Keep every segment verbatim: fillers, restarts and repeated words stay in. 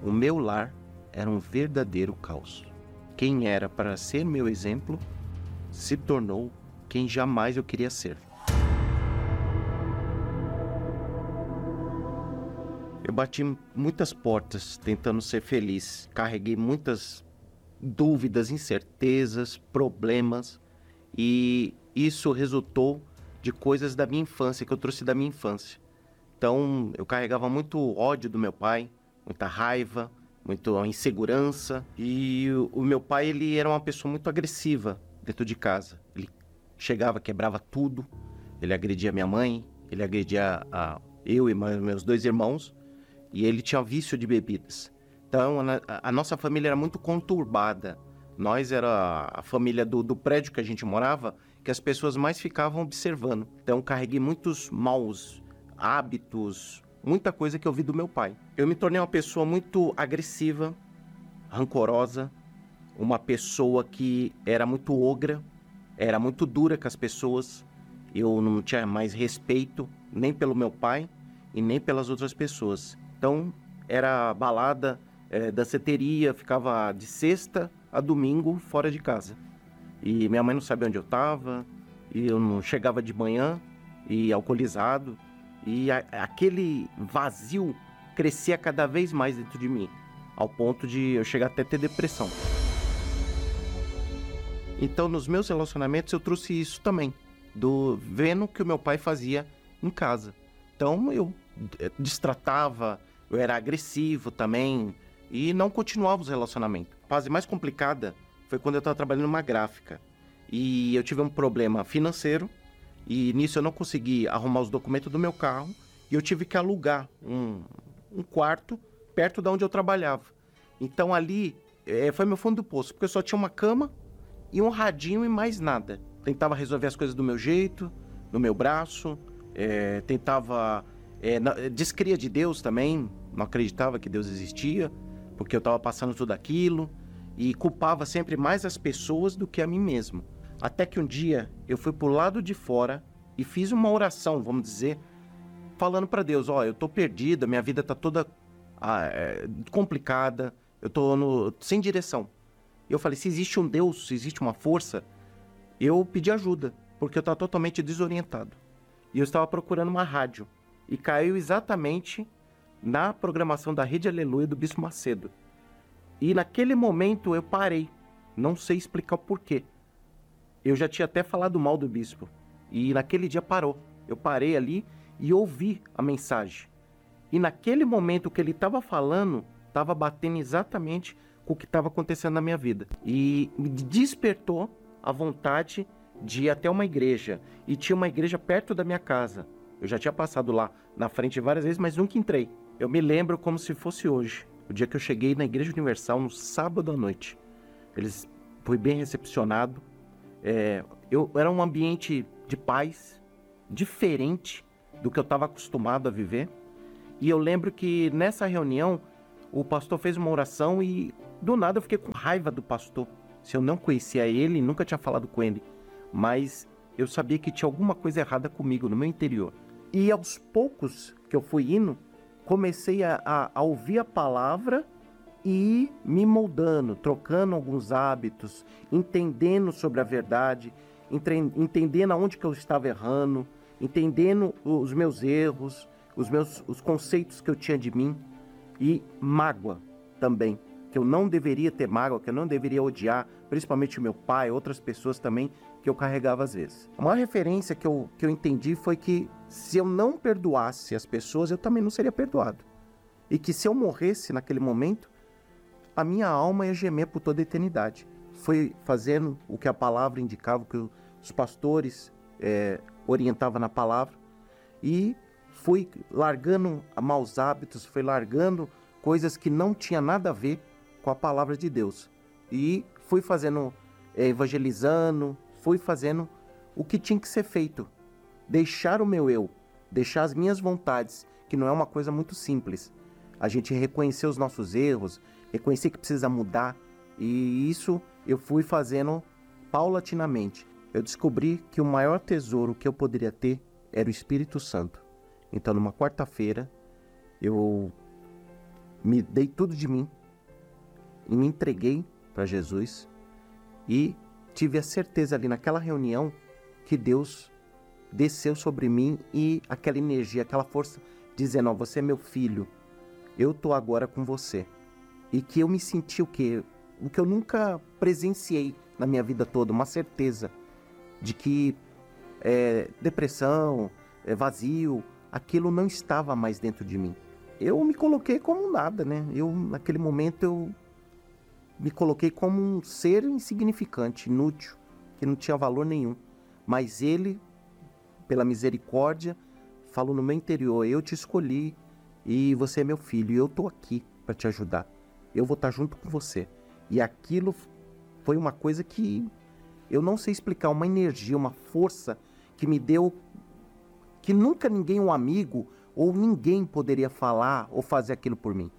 O meu lar era um verdadeiro caos. Quem era para ser meu exemplo se tornou quem jamais eu queria ser. Eu bati muitas portas tentando ser feliz, carreguei muitas dúvidas, incertezas, problemas, e isso resultou de coisas da minha infância, que eu trouxe da minha infância. Então eu carregava muito ódio do meu pai, muita raiva, muita insegurança, e o, o meu pai ele era uma pessoa muito agressiva dentro de casa. Ele chegava, quebrava tudo, ele agredia minha mãe, ele agredia a, eu e meus dois irmãos, e ele tinha vício de bebidas. Então a, a nossa família era muito conturbada. Nós era a família do, do prédio que a gente morava, que as pessoas mais ficavam observando. Então carreguei muitos maus hábitos, muita coisa que eu vi do meu pai. Eu me tornei uma pessoa muito agressiva, rancorosa, uma pessoa que era muito ogra, era muito dura com as pessoas. Eu não tinha mais respeito nem pelo meu pai e nem pelas outras pessoas. Então era balada, é, danceteria, ficava de sexta a domingo fora de casa. E minha mãe não sabia onde eu estava, e eu não chegava de manhã, e alcoolizado. E a, aquele vazio crescia cada vez mais dentro de mim, ao ponto de eu chegar até a ter depressão. Então, nos meus relacionamentos, eu trouxe isso também, do vendo o que o meu pai fazia em casa. Então, eu destratava, eu era agressivo também, e não continuava os relacionamentos. A fase mais complicada foi quando eu estava trabalhando numa gráfica, e eu tive um problema financeiro, e nisso eu não consegui arrumar os documentos do meu carro, e eu tive que alugar um, um quarto perto de onde eu trabalhava. Então ali é, foi meu fundo do poço, porque eu só tinha uma cama e um radinho e mais nada. Tentava resolver as coisas do meu jeito, no meu braço, é, tentava... É, na, descria de Deus também, não acreditava que Deus existia, porque eu estava passando tudo aquilo, e culpava sempre mais as pessoas do que a mim mesmo. Até que um dia eu fui pro lado de fora e fiz uma oração, vamos dizer, falando para Deus, ó, eu tô perdida, minha vida tá toda ah, é, complicada, eu tô no, sem direção. E eu falei, se existe um Deus, se existe uma força, eu pedi ajuda, porque eu tava totalmente desorientado. E eu estava procurando uma rádio, e caiu exatamente na programação da Rede Aleluia do Bispo Macedo. E naquele momento eu parei, não sei explicar o porquê. Eu já tinha até falado mal do bispo. E naquele dia parou. Eu parei ali e ouvi a mensagem. E naquele momento que ele estava falando, estava batendo exatamente com o que estava acontecendo na minha vida. E me despertou a vontade de ir até uma igreja. E tinha uma igreja perto da minha casa. Eu já tinha passado lá na frente várias vezes, mas nunca entrei. Eu me lembro como se fosse hoje. O dia que eu cheguei na Igreja Universal, no sábado à noite. Eles fui bem recepcionado. É, eu, era um ambiente de paz, diferente do que eu estava acostumado a viver. E eu lembro que nessa reunião, o pastor fez uma oração e do nada eu fiquei com raiva do pastor. Se eu não conhecia ele, nunca tinha falado com ele. Mas eu sabia que tinha alguma coisa errada comigo, no meu interior. E aos poucos que eu fui indo, comecei a, a, a ouvir a palavra e me moldando, trocando alguns hábitos, entendendo sobre a verdade, entre, entendendo aonde que eu estava errando, entendendo os meus erros, os meus os conceitos que eu tinha de mim, e mágoa também, que eu não deveria ter mágoa, que eu não deveria odiar, principalmente o meu pai, outras pessoas também, que eu carregava às vezes. A maior referência que eu, que eu entendi foi que se eu não perdoasse as pessoas, eu também não seria perdoado. E que se eu morresse naquele momento, a minha alma ia gemer por toda a eternidade. Foi fazendo o que a palavra indicava, o que os pastores é, orientavam na palavra, e fui largando maus hábitos, fui largando coisas que não tinha nada a ver com a palavra de Deus. E fui fazendo, é, evangelizando, fui fazendo o que tinha que ser feito. Deixar o meu eu, deixar as minhas vontades, que não é uma coisa muito simples. A gente reconhecer os nossos erros, reconhecer que precisa mudar, e isso eu fui fazendo paulatinamente. Eu descobri que o maior tesouro que eu poderia ter era o Espírito Santo. Então, numa quarta-feira, eu me dei tudo de mim e me entreguei para Jesus e tive a certeza ali naquela reunião que Deus desceu sobre mim e aquela energia, aquela força dizendo, ó, você é meu filho, eu tô agora com você. E que eu me senti o quê? O que eu nunca presenciei na minha vida toda, uma certeza de que é, depressão, é, vazio, aquilo não estava mais dentro de mim. Eu me coloquei como nada, né? Eu, naquele momento, eu me coloquei como um ser insignificante, inútil, que não tinha valor nenhum. Mas Ele, pela misericórdia, falou no meu interior, eu te escolhi e você é meu filho, e eu tô aqui para te ajudar. Eu vou estar junto com você. E aquilo foi uma coisa que eu não sei explicar, uma energia, uma força que me deu, que nunca ninguém, um amigo ou ninguém poderia falar ou fazer aquilo por mim.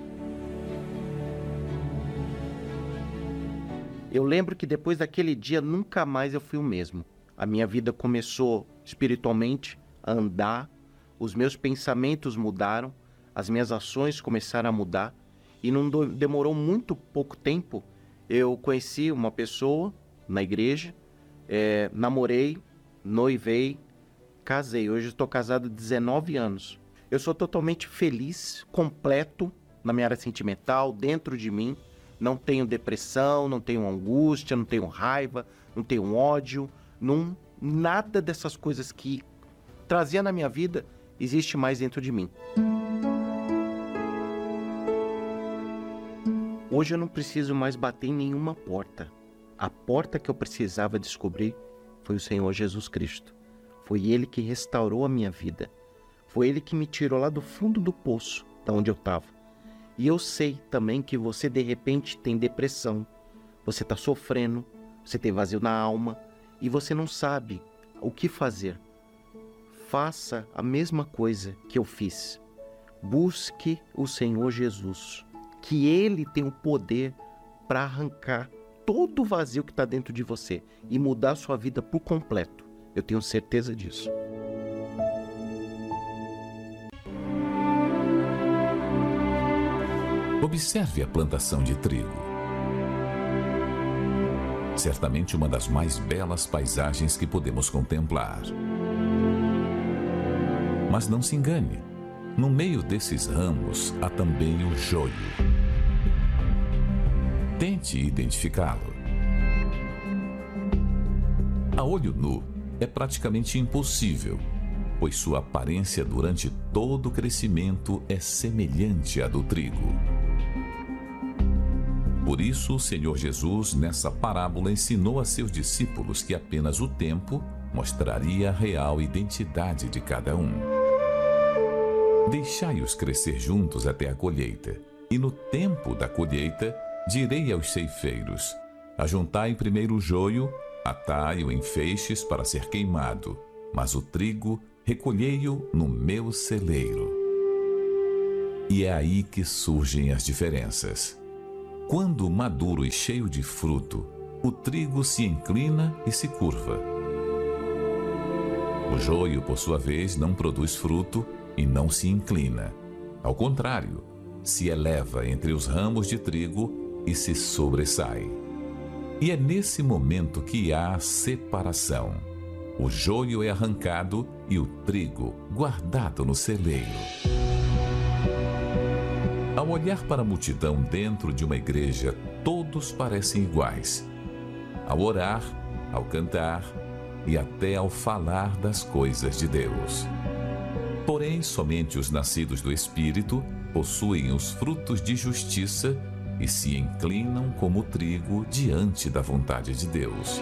Eu lembro que depois daquele dia nunca mais eu fui o mesmo. A minha vida começou espiritualmente a andar, os meus pensamentos mudaram, as minhas ações começaram a mudar e não demorou muito pouco tempo. Eu conheci uma pessoa na igreja, é, namorei, noivei, casei. Hoje estou casado há dezenove anos. Eu sou totalmente feliz, completo na minha área sentimental, dentro de mim. Não tenho depressão, não tenho angústia, não tenho raiva, não tenho ódio. Não, nada dessas coisas que trazia na minha vida existe mais dentro de mim. Hoje eu não preciso mais bater em nenhuma porta. A porta que eu precisava descobrir foi o Senhor Jesus Cristo. Foi Ele que restaurou a minha vida. Foi Ele que me tirou lá do fundo do poço, da onde eu estava. E eu sei também que você de repente tem depressão, você está sofrendo, você tem vazio na alma e você não sabe o que fazer. Faça a mesma coisa que eu fiz. Busque o Senhor Jesus, que Ele tem o poder para arrancar todo o vazio que está dentro de você e mudar a sua vida por completo. Eu tenho certeza disso. Observe a plantação de trigo. Certamente uma das mais belas paisagens que podemos contemplar. Mas não se engane, no meio desses ramos há também o joio. Tente identificá-lo. A olho nu é praticamente impossível, pois sua aparência durante todo o crescimento é semelhante à do trigo. Por isso, o Senhor Jesus, nessa parábola, ensinou a seus discípulos que apenas o tempo mostraria a real identidade de cada um. Deixai-os crescer juntos até a colheita, e no tempo da colheita, direi aos ceifeiros: ajuntai primeiro o joio, atai-o em feixes para ser queimado, mas o trigo recolhei-o no meu celeiro. E é aí que surgem as diferenças. Quando maduro e cheio de fruto, o trigo se inclina e se curva. O joio, por sua vez, não produz fruto e não se inclina. Ao contrário, se eleva entre os ramos de trigo e se sobressai. E é nesse momento que há a separação. O joio é arrancado e o trigo guardado no celeiro. Ao olhar para a multidão dentro de uma igreja, todos parecem iguais. Ao orar, ao cantar e até ao falar das coisas de Deus. Porém, somente os nascidos do Espírito possuem os frutos de justiça e se inclinam como trigo diante da vontade de Deus.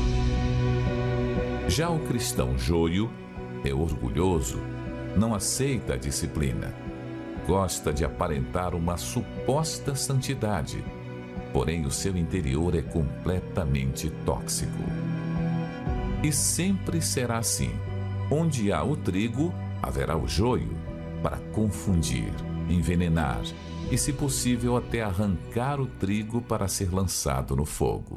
Já o cristão joio é orgulhoso, não aceita a disciplina. Gosta de aparentar uma suposta santidade, porém o seu interior é completamente tóxico. E sempre será assim. Onde há o trigo, haverá o joio, para confundir, envenenar e, se possível, até arrancar o trigo para ser lançado no fogo.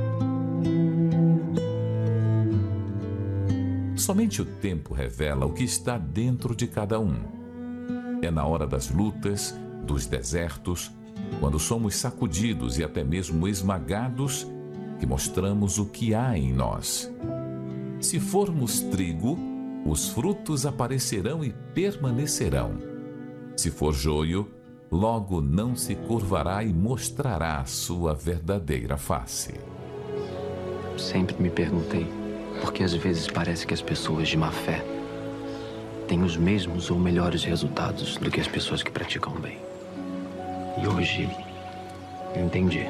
Somente o tempo revela o que está dentro de cada um. É na hora das lutas, dos desertos, quando somos sacudidos e até mesmo esmagados, que mostramos o que há em nós. Se formos trigo, os frutos aparecerão e permanecerão. Se for joio, logo não se curvará e mostrará a sua verdadeira face. Sempre me perguntei por que às vezes parece que as pessoas de má fé têm os mesmos ou melhores resultados do que as pessoas que praticam o bem. E hoje eu entendi.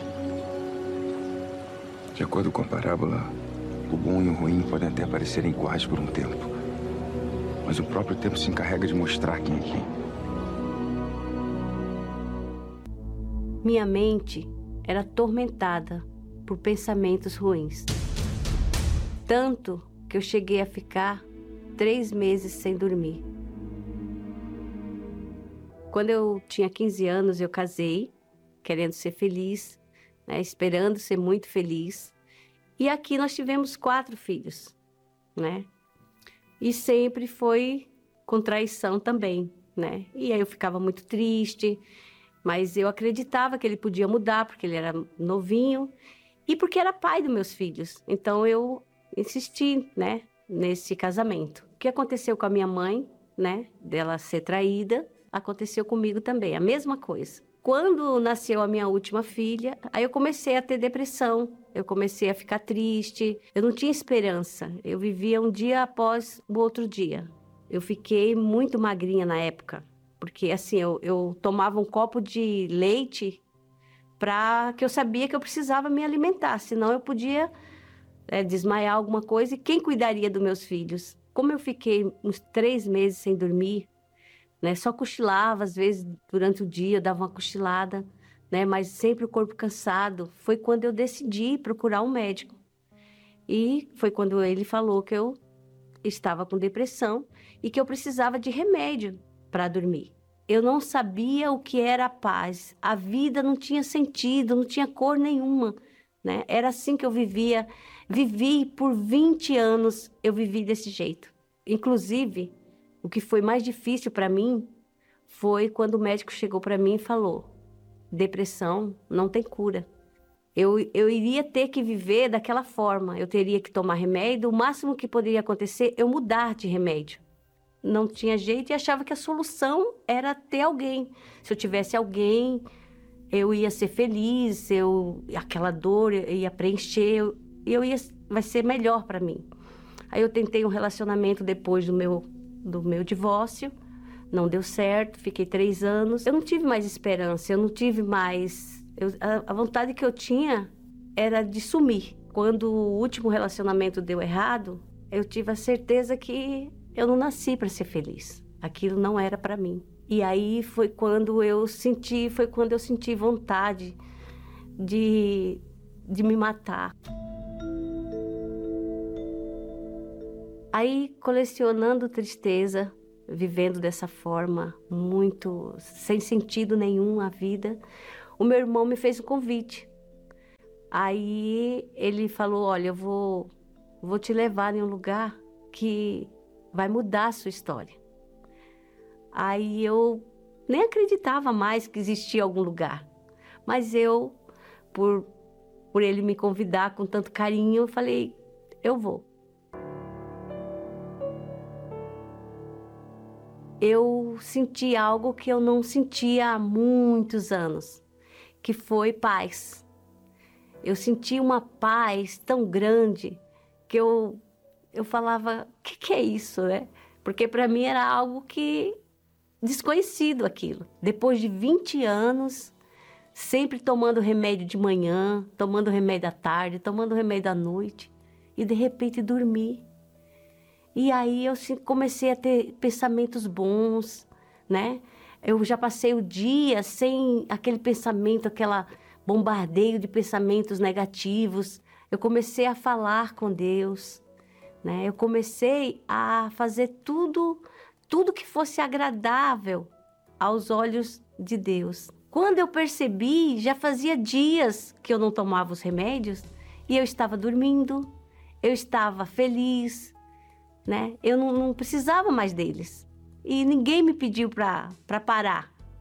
De acordo com a parábola, o bom e o ruim podem até parecerem iguais por um tempo. Mas o próprio tempo se encarrega de mostrar quem é quem. Minha mente era atormentada por pensamentos ruins. Tanto que eu cheguei a ficar três meses sem dormir. Quando eu tinha quinze anos, eu casei, querendo ser feliz, né, esperando ser muito feliz. E aqui nós tivemos quatro filhos, né? E sempre foi com traição também, né? E aí eu ficava muito triste, mas eu acreditava que ele podia mudar, porque ele era novinho e porque era pai dos meus filhos. Então eu insisti, né, nesse casamento. O que aconteceu com a minha mãe, né, dela ser traída, aconteceu comigo também, a mesma coisa. Quando nasceu a minha última filha, aí eu comecei a ter depressão, eu comecei a ficar triste, eu não tinha esperança, eu vivia um dia após o outro dia. Eu fiquei muito magrinha na época, porque assim, eu, eu tomava um copo de leite para que eu sabia que eu precisava me alimentar, senão eu podia é, desmaiar alguma coisa, e quem cuidaria dos meus filhos? Como eu fiquei uns três meses sem dormir, né, só cochilava, às vezes, durante o dia, eu dava uma cochilada, né, mas sempre o corpo cansado. Foi quando eu decidi procurar um médico. E foi quando ele falou que eu estava com depressão e que eu precisava de remédio para dormir. Eu não sabia o que era a paz. A vida não tinha sentido, não tinha cor nenhuma, né? Era assim que eu vivia. Vivi por vinte anos, eu vivi desse jeito. Inclusive, o que foi mais difícil para mim foi quando o médico chegou para mim e falou: depressão não tem cura. Eu, eu iria ter que viver daquela forma, eu teria que tomar remédio, o máximo que poderia acontecer é eu mudar de remédio. Não tinha jeito e achava que a solução era ter alguém. Se eu tivesse alguém, eu ia ser feliz, eu, aquela dor eu ia preencher, eu, eu ia, vai ser melhor para mim. Aí eu tentei um relacionamento depois do meu do meu divórcio, não deu certo, fiquei três anos. Eu não tive mais esperança, eu não tive mais... Eu, a, a vontade que eu tinha era de sumir. Quando o último relacionamento deu errado, eu tive a certeza que eu não nasci para ser feliz. Aquilo não era para mim. E aí foi quando eu senti, foi quando eu senti vontade de, de me matar. Aí, colecionando tristeza, vivendo dessa forma, muito sem sentido nenhum a vida, o meu irmão me fez um convite. Aí ele falou: olha, eu vou, vou te levar em um lugar que vai mudar a sua história. Aí eu nem acreditava mais que existia algum lugar. Mas eu, por, por ele me convidar com tanto carinho, eu falei: eu vou. Eu senti algo que eu não sentia há muitos anos, que foi paz. Eu senti uma paz tão grande que eu, eu falava: o que, que é isso, né? Porque para mim era algo que desconhecido aquilo. Depois de vinte anos, sempre tomando remédio de manhã, tomando remédio à tarde, tomando remédio à noite, e de repente dormir. E aí eu comecei a ter pensamentos bons, né? Eu já passei o dia sem aquele pensamento, aquela bombardeio de pensamentos negativos. Eu comecei a falar com Deus, né? Eu comecei a fazer tudo, tudo que fosse agradável aos olhos de Deus. Quando eu percebi, já fazia dias que eu não tomava os remédios e eu estava dormindo, eu estava feliz, né? Eu não, não precisava mais deles. E ninguém me pediu para parar.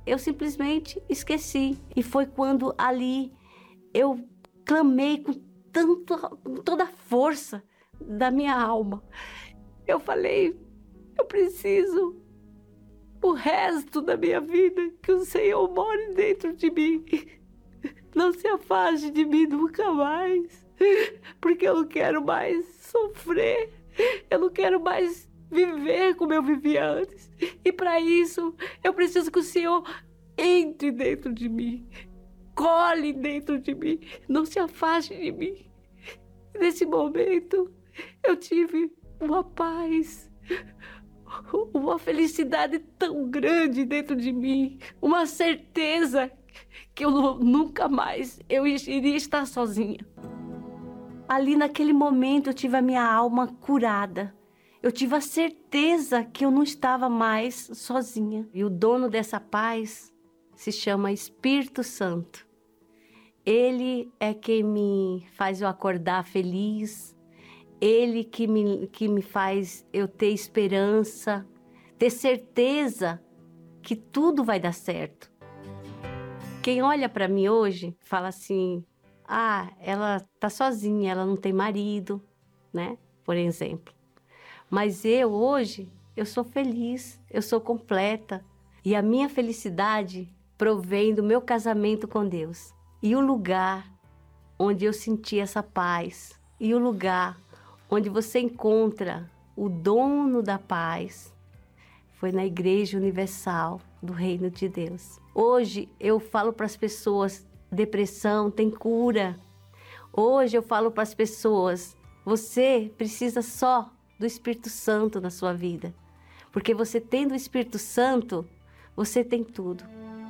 eu simplesmente esqueci. E foi quando ali eu clamei com, tanto, com toda a força da minha alma. Eu falei, eu preciso, o resto da minha vida, que o Senhor more dentro de mim. Não se afaste de mim nunca mais, porque eu não quero mais sofrer, eu não quero mais viver como eu vivia antes. E para isso, eu preciso que o Senhor entre dentro de mim, cole dentro de mim, não se afaste de mim. Nesse momento, eu tive uma paz, uma felicidade tão grande dentro de mim, uma certeza que eu nunca mais eu iria estar sozinha. Ali naquele momento eu tive a minha alma curada. Eu tive a certeza que eu não estava mais sozinha. E o dono dessa paz se chama Espírito Santo. Ele é quem me faz eu acordar feliz. Ele que me, que me faz eu ter esperança, ter certeza que tudo vai dar certo. Quem olha para mim hoje fala assim, ah, ela tá sozinha, ela não tem marido, né? Por exemplo. Mas eu hoje, eu sou feliz, eu sou completa. E a minha felicidade provém do meu casamento com Deus. E o lugar onde eu senti essa paz, e o lugar onde você encontra o dono da paz, foi na Igreja Universal do Reino de Deus. Hoje eu falo para as pessoas, depressão tem cura. Hoje eu falo para as pessoas, você precisa só do Espírito Santo na sua vida. Porque você tendo o Espírito Santo, você tem tudo.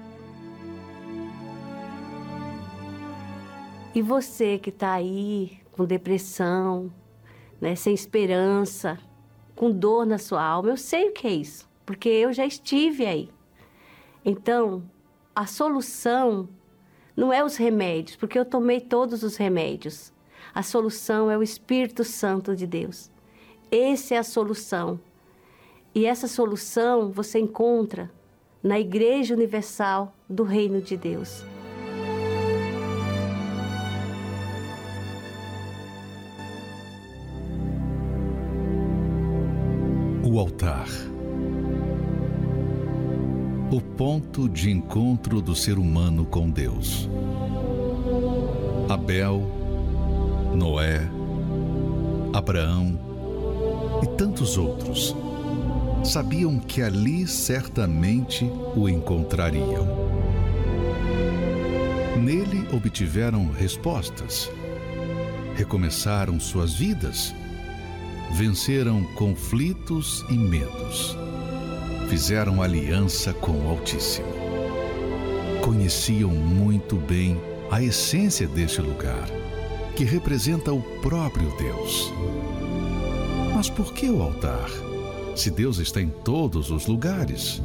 E você que está aí com depressão, né, sem esperança, com dor na sua alma, eu sei o que é isso, porque eu já estive aí. Então, a solução não é os remédios, porque eu tomei todos os remédios. A solução é o Espírito Santo de Deus. Essa é a solução. E essa solução você encontra na Igreja Universal do Reino de Deus. O altar. O ponto de encontro do ser humano com Deus. Abel, Noé, Abraão e tantos outros sabiam que ali certamente o encontrariam. Nele obtiveram respostas, recomeçaram suas vidas, venceram conflitos e medos, fizeram aliança com o Altíssimo. Conheciam muito bem a essência deste lugar, que representa o próprio Deus. Mas por que o altar, se Deus está em todos os lugares?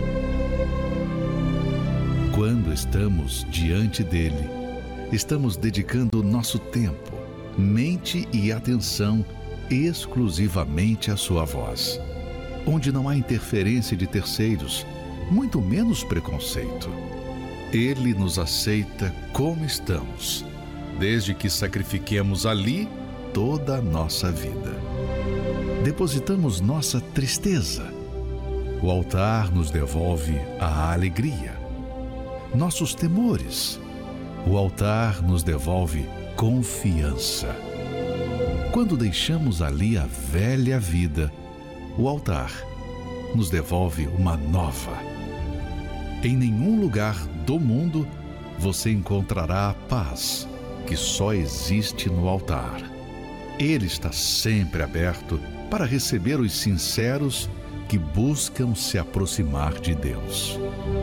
Quando estamos diante dele, estamos dedicando nosso tempo, mente e atenção exclusivamente à sua voz, onde não há interferência de terceiros, muito menos preconceito. Ele nos aceita como estamos, desde que sacrifiquemos ali toda a nossa vida. Depositamos nossa tristeza. O altar nos devolve a alegria. Nossos temores. O altar nos devolve confiança. Quando deixamos ali a velha vida, o altar nos devolve uma nova. Em nenhum lugar do mundo você encontrará a paz que só existe no altar. Ele está sempre aberto para receber os sinceros que buscam se aproximar de Deus.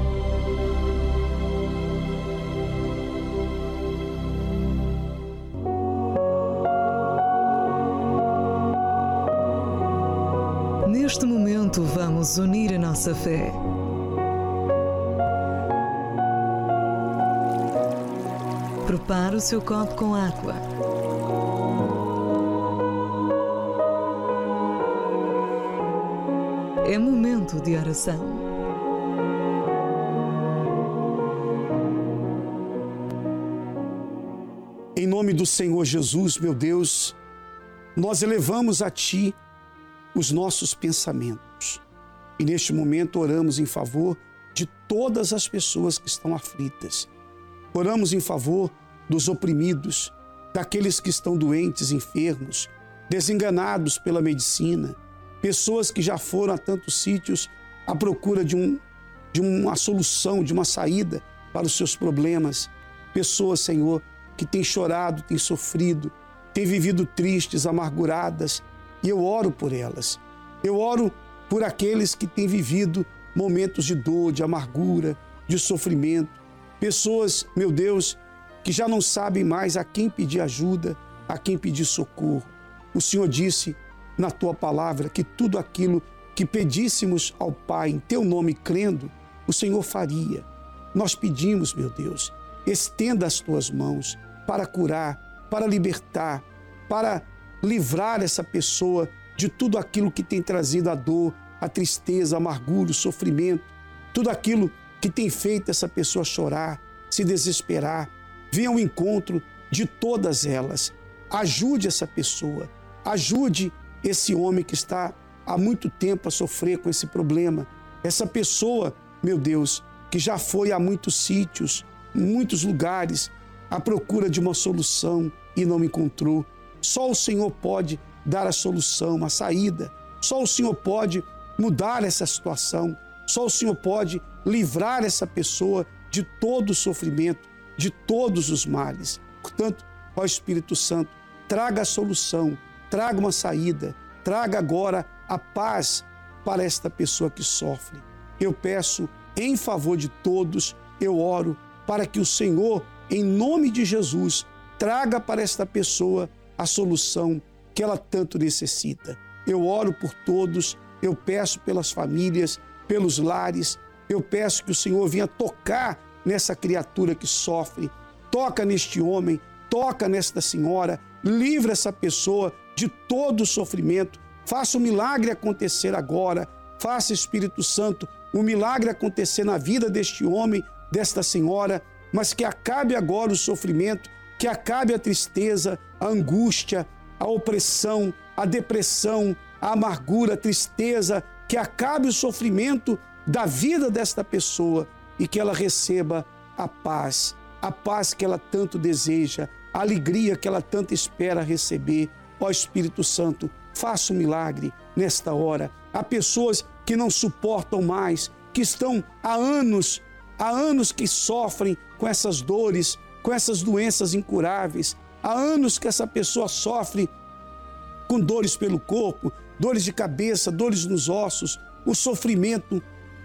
Neste momento, vamos unir a nossa fé. Prepare o seu copo com água. É momento de oração. Em nome do Senhor Jesus, meu Deus, nós elevamos a Ti os nossos pensamentos. E neste momento oramos em favor de todas as pessoas que estão aflitas. Oramos em favor dos oprimidos, daqueles que estão doentes, enfermos, desenganados pela medicina, pessoas que já foram a tantos sítios à procura de, um, de uma solução, de uma saída para os seus problemas. Pessoas, Senhor, que têm chorado, têm sofrido, têm vivido tristes, amarguradas, e eu oro por elas. Eu oro por aqueles que têm vivido momentos de dor, de amargura, de sofrimento. Pessoas, meu Deus, que já não sabem mais a quem pedir ajuda, a quem pedir socorro. O Senhor disse na Tua palavra que tudo aquilo que pedíssemos ao Pai em Teu nome crendo, o Senhor faria. Nós pedimos, meu Deus, estenda as Tuas mãos para curar, para libertar, para livrar essa pessoa de tudo aquilo que tem trazido a dor, a tristeza, a amargura, o sofrimento, tudo aquilo que tem feito essa pessoa chorar, se desesperar. Venha ao encontro de todas elas. Ajude essa pessoa, ajude esse homem que está há muito tempo a sofrer com esse problema. Essa pessoa, meu Deus, que já foi a muitos sítios, em muitos lugares, à procura de uma solução e não encontrou. Só o Senhor pode dar a solução, a saída. Só o Senhor pode mudar essa situação. Só o Senhor pode livrar essa pessoa de todo o sofrimento, de todos os males. Portanto, ó Espírito Santo, traga a solução, traga uma saída, traga agora a paz para esta pessoa que sofre. Eu peço em favor de todos, eu oro para que o Senhor, em nome de Jesus, traga para esta pessoa a solução que ela tanto necessita. Eu oro por todos, eu peço pelas famílias, pelos lares, eu peço que o Senhor venha tocar nessa criatura que sofre, toca neste homem, toca nesta senhora, livra essa pessoa de todo o sofrimento, faça o milagre acontecer agora, faça, Espírito Santo, o milagre acontecer na vida deste homem, desta senhora, mas que acabe agora o sofrimento, que acabe a tristeza, a angústia, a opressão, a depressão, a amargura, a tristeza, que acabe o sofrimento da vida desta pessoa e que ela receba a paz, a paz que ela tanto deseja, a alegria que ela tanto espera receber. Ó Espírito Santo, faça um milagre nesta hora. Há pessoas que não suportam mais, que estão há anos, há anos que sofrem com essas dores, com essas doenças incuráveis. Há anos que essa pessoa sofre com dores pelo corpo, dores de cabeça, dores nos ossos. O sofrimento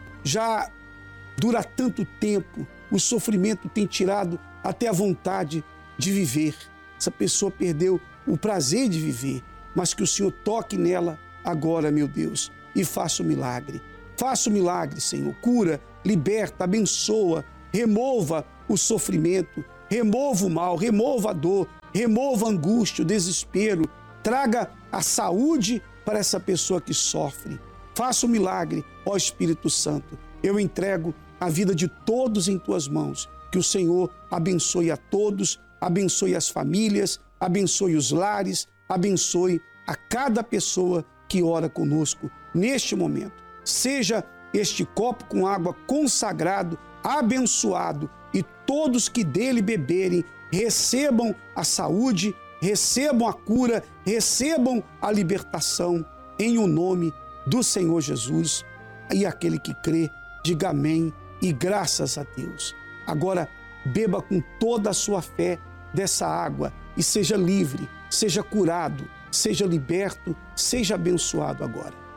já dura tanto tempo, o sofrimento tem tirado até a vontade de viver. Essa pessoa perdeu o prazer de viver, mas que o Senhor toque nela agora, meu Deus, e faça o milagre. Faça o milagre, Senhor. Cura, liberta, abençoa, remova o sofrimento, remova o mal, remova a dor, remova a angústia, o desespero. Traga a saúde para essa pessoa que sofre. Faça o milagre, ó Espírito Santo. Eu entrego a vida de todos em Tuas mãos. Que o Senhor abençoe a todos, abençoe as famílias, abençoe os lares, abençoe a cada pessoa que ora conosco neste momento. Seja este copo com água consagrado, abençoado, e todos que dele beberem recebam a saúde, recebam a cura, recebam a libertação, em o nome do Senhor Jesus. E aquele que crê, diga amém e graças a Deus. Agora, beba com toda a sua fé dessa água e seja livre, seja curado, seja liberto, seja abençoado agora.